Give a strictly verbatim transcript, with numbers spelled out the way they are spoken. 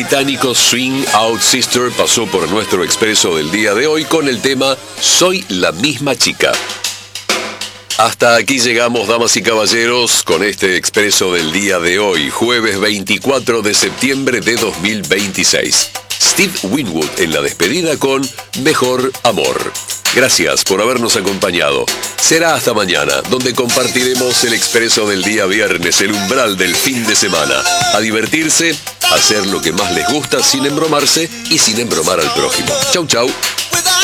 británico Swing Out Sister pasó por nuestro expreso del día de hoy con el tema Soy la misma chica. Hasta aquí llegamos, damas y caballeros, con este expreso del día de hoy, jueves veinticuatro de septiembre de dos mil veintiséis. Steve Winwood en la despedida con Mejor Amor. Gracias por habernos acompañado. Será hasta mañana, donde compartiremos el expreso del día viernes, el umbral del fin de semana. A divertirse, a hacer lo que más les gusta sin embromarse y sin embromar al prójimo. Chau, chau.